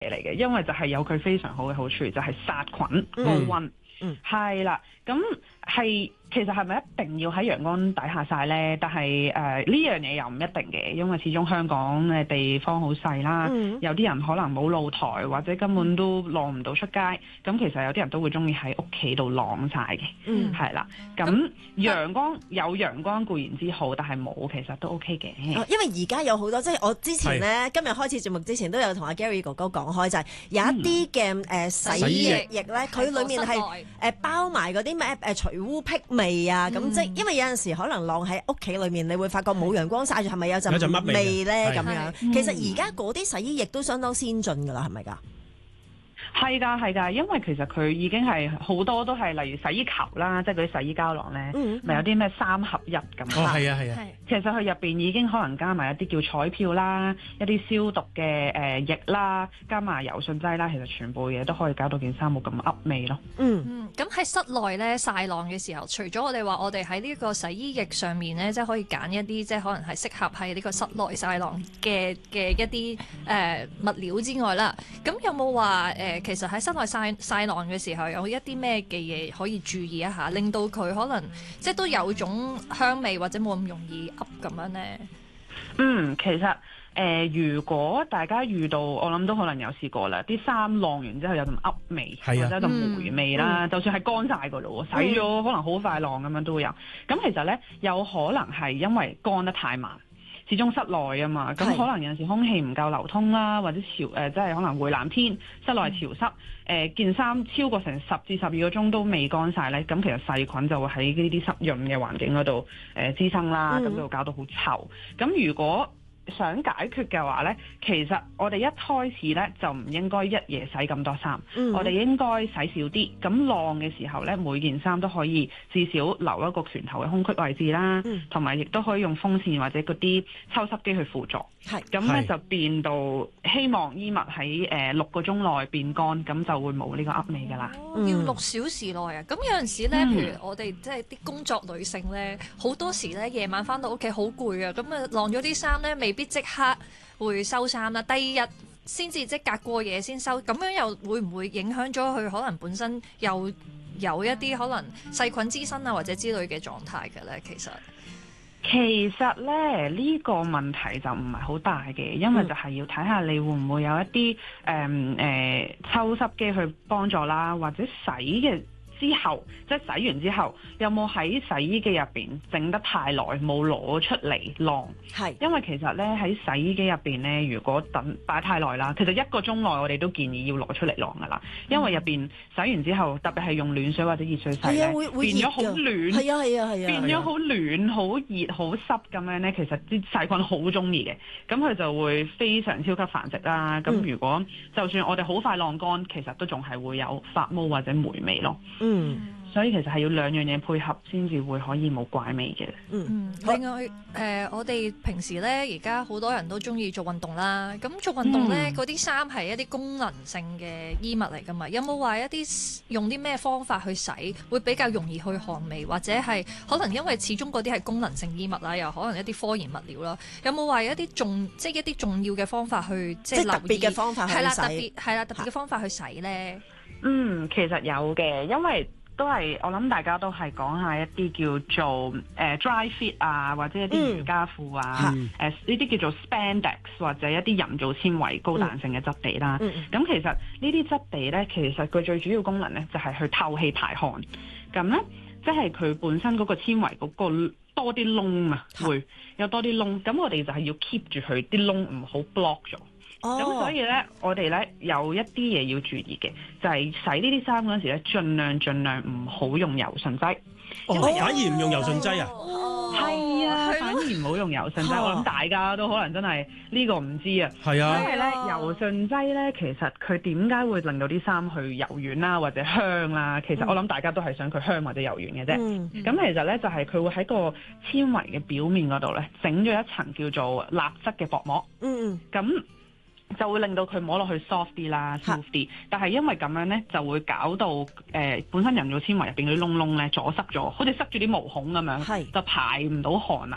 嘢嚟嘅，因為就係有佢非常好嘅好處，就係殺菌高溫。係啦，咁其實係咪一定要喺陽光底下曬呢？但係呢樣嘢又唔一定嘅，因為始終香港嘅地方好細啦，有啲人可能冇露台或者根本都晾唔到出街，咁其實有啲人都會中意喺屋企度晾曬嘅，係啦。咁陽光固然之好，但係冇其實都 OK 嘅。 因為而家有好多，即係我之前呢，今日開始節目之前都有同阿 Gary 哥哥講開，就係有一啲嘅洗衣液咧，佢裡面係包埋嗰啲咩除污辟味啊，咁即係因為有陣時可能晾喺屋企裏面，你會發覺冇陽光曬住，係咪有陣味咧咁樣？其實而家嗰啲洗衣液都相當先進㗎啦，係咪㗎？ 係㗎，因為其實佢已經係好多都係例如洗衣球啦，即係嗰啲洗衣膠囊咧，咪有啲咩3合1咁。 係啊。 其實佢入邊已經可能加埋一啲叫彩票啦，一啲消毒嘅液啦，加埋柔順劑啦，其實全部嘢都可以搞到件衫冇咁噏味咯。 咁喺室內咧曬晾嘅時候，除咗我哋話我哋喺呢個洗衣液上面咧，即係可以揀一啲即係可能係適合喺呢個室內曬晾嘅一啲物料之外啦，咁有冇話其實喺室內曬晾嘅時候有一啲咩嘅嘢可以注意一下，令到佢可能即係都有種香味或者冇咁容易噏咁樣呢？ 其實如果大家遇到，我諗都可能有試過啦，啲衫晾完之後有陣噏味，或者有陣霉味啦，就算係乾晒㗎咯，洗咗可能好快晾咁樣都會有。咁其實呢，有可能係因為乾得太慢。始終室內啊嘛，咁可能有陣時空氣唔夠流通啦，或者即係可能會藍天，室內潮濕，件衫超過成10至12個鐘都未乾晒咧，咁其實細菌就會喺呢啲濕潤嘅環境嗰度滋生啦，咁就會搞到好臭。咁如果想解決嘅話呢，其實我哋一開始呢就唔應該一夜洗咁多衫，我哋應該洗少啲。咁晾嘅時候呢，每件衫都可以至少留一個拳頭嘅空隙位置啦，同埋亦都可以用風扇或者嗰啲抽濕機去輔助。咁呢就變到希望衣物喺6個鐘內變乾，咁就會冇呢個噏味㗎啦。 要6小時內啊！咁有陣時呢，譬如我哋即係啲工作女性呢，好多時呢夜晚返到屋企好攰啊，咁啊晾咗啲衫呢，未必即刻會收衫啦，第2日先至即隔過夜先收，咁樣又會唔會影響咗佢可能本身又有一啲可能細菌滋生啊或者之類嘅狀態嘅咧？其實咧呢個問題就唔係好大嘅，因為就係要睇下你會唔會有一啲抽濕機去幫助啦，或者洗嘅之後，即係洗完之後，有冇喺洗衣機入邊整得太耐，冇攞出嚟晾？因為其實咧喺洗衣機入邊咧，如果擺太耐啦，其實1個鐘內我哋都建議要攞出嚟晾噶啦，因為入邊洗完之後，特別係用暖水或者熱水洗咧，變咗好暖，變咗好暖、好熱、好濕咁樣咧，其實啲細菌好中意嘅，咁佢就會非常超級繁殖啦。咁如果就算我哋好快晾乾，其實都仲係會有發毛或者霉味咯。所以其實係要2樣嘢配合先至會可以冇怪味嘅。 另外我哋平時咧而家好多人都中意做運動啦，咁做運動咧嗰啲衫係一啲功能性嘅衣物嚟㗎嘛，有冇話一啲用啲咩方法去洗會比較容易去汗味，或者係可能因為始終嗰啲係功能性衣物啦，又可能一啲科研物料啦，有冇話一啲重要嘅方法去即係特別嘅方法去洗？特別嘅方法去洗咧？ 其實有嘅，因為都係我諗大家都係講下一啲叫做dry fit 啊，或者一啲瑜伽褲啊，呢啲叫做 spandex 或者一啲人造纖維高彈性嘅質地啦。咁其實呢啲質地咧，其實佢最主要功能咧就係去透氣排汗。咁咧即係佢本身嗰個纖維嗰個多啲窿啊，會有多啲窿。咁我哋就係要 keep 住佢啲窿唔好 block 咗。咁所以咧，我哋咧有一啲嘢要注意嘅，就係洗呢啲衫嗰陣時咧，盡量唔好用柔順劑。 反而唔用柔順劑啊？ 係啊，反而唔好用柔順劑。我諗大家都可能真係呢個唔知啊。 係啊。 因為咧柔順劑咧，其實佢點解會令到啲衫去柔軟啦，或者香啦？其實我諗大家都係想佢香或者柔軟嘅啫。咁其實咧就係佢會喺個纖維嘅表面嗰度咧，整咗一層叫做蠟質嘅薄膜。咁就會令到佢摸落去 soft 啲啦 smooth 啲，但係因為咁樣咧，就會搞到本身人造纖維入邊嗰啲窿窿咧阻塞咗，好似塞住啲毛孔咁樣，就排唔到汗啦。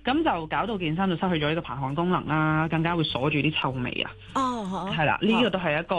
咁就搞到件衫就失去咗呢個排汗功能啦，更加會鎖住啲臭味啊。 哦， 係啦，呢個都係一個